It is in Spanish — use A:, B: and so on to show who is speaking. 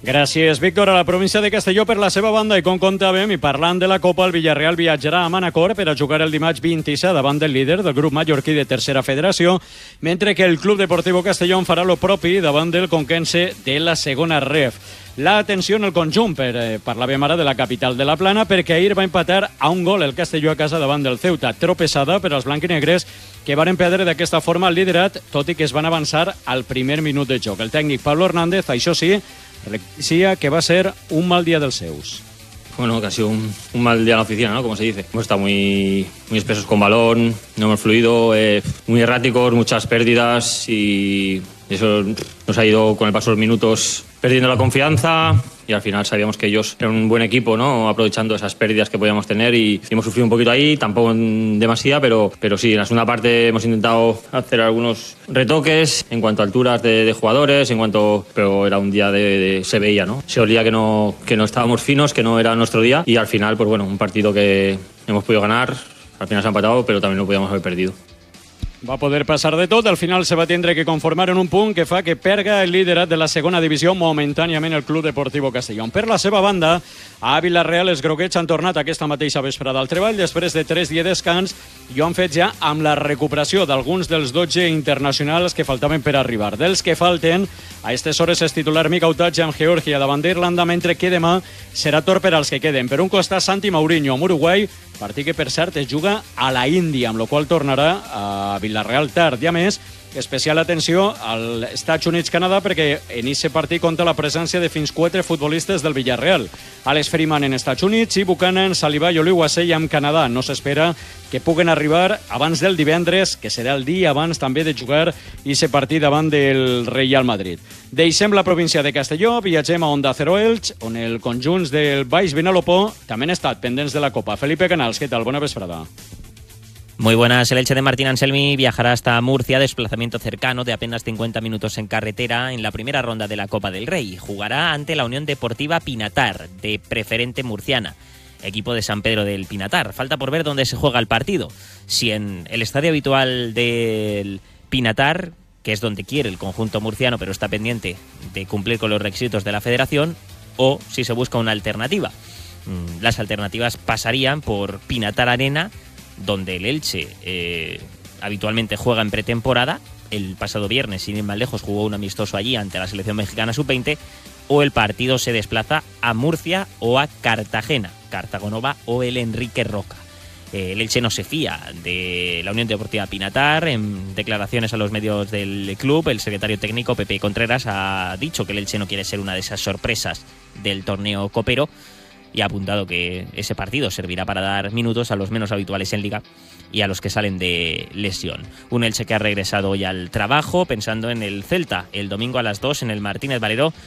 A: Gràcies, Víctor. A la província de Castelló, per la seva banda, i com contàvem, i parlant de la Copa, el Villarreal viatjarà a Manacor per a jugar el dimarts 27 davant del líder del grup mallorquí de tercera federació, mentre que el Club Deportivo Castellón farà lo propi davant del Conquense de la segona ref. L'atenció en el conjunt, parlàvem ara de la capital de la Plana, perquè ahir va empatar a un gol el Castelló a casa davant del Ceuta. Tropessada per als blanquinegres, que varen perdre d'aquesta forma el liderat, tot i que es van avançar al primer minut de joc. El tècnic Pablo Hernández, això sí, decía que va a ser un mal día dels seus.
B: Bueno, que ha sido un mal día en la oficina, ¿no? Como se dice. Hemos estado muy espesos con balón, no hemos fluido, muy erráticos, muchas pérdidas y eso nos ha ido con el paso de los minutos perdiendo la confianza y al final sabíamos que ellos eran un buen equipo, ¿no? Aprovechando esas pérdidas que podíamos tener y hemos sufrido un poquito ahí, tampoco demasiado, pero sí, en la segunda parte hemos intentado hacer algunos retoques en cuanto a alturas de jugadores, pero era un día se veía, ¿no? Se olía que no estábamos finos, que no era nuestro día y al final, pues bueno, un partido que hemos podido ganar, al final se ha empatado, pero también lo podíamos haber perdido.
A: Va poder passar de tot, al final se va tindre que conformar en un punt que fa que perga el liderat de la segona divisió momentàniament el Club Deportivo Castellón. Per la seva banda, a Vila-real els groguets han tornat aquesta mateixa vesprada al treball després de 3 dies de descans i ho han fet ja amb la recuperació d'alguns dels 12 internacionals que faltaven per arribar. Dels que falten, a aquestes hores és titular Mikel Otache amb Geòrgia davant d'Irlanda, mentre que demà serà torn per als que queden. Per un costat, Santi Mourinho amb Uruguai, partit que per cert es juga a la Índia, amb la qual tornarà a Vila-real tard. I a més, especial atenció als Estats Units-Canadà perquè en aquest partit compta la presència de fins 4 futbolistes del Villarreal. Alex Freeman en Estats Units i Buchanan, Salivà i Oliuasell amb Canadà. No s'espera que puguen arribar abans del divendres, que serà el dia abans també de jugar aquest partit davant del Real Madrid. Deixem la província de Castelló, viatgem a Onda Cero Elx, on el conjunt del Baix Vinalopó també han estat pendents de la Copa. Felipe Canals, què tal? Bona vesprada.
C: Muy buenas, el Elche de Martín Anselmi viajará hasta Murcia, desplazamiento cercano de apenas 50 minutos en carretera en la primera ronda de la Copa del Rey. Jugará ante la Unión Deportiva Pinatar, de Preferente Murciana, equipo de San Pedro del Pinatar. Falta por ver dónde se juega el partido, si en el estadio habitual del Pinatar, que es donde quiere el conjunto murciano, pero está pendiente de cumplir con los requisitos de la federación, o si se busca una alternativa. Las alternativas pasarían por Pinatar Arena, donde el Elche habitualmente juega en pretemporada. El pasado viernes, sin ir más lejos, jugó un amistoso allí ante la selección mexicana sub-20, o el partido se desplaza a Murcia o a Cartagena, Cartagonova o el Enrique Roca. El Elche no se fía de la Unión Deportiva Pinatar. En declaraciones a los medios del club, el secretario técnico Pepe Contreras ha dicho que el Elche no quiere ser una de esas sorpresas del torneo copero, y ha apuntado que ese partido servirá para dar minutos a los menos habituales en Liga y a los que salen de lesión. Un Elche que ha regresado hoy al trabajo pensando en el Celta el domingo a las 2 en el Martínez Valero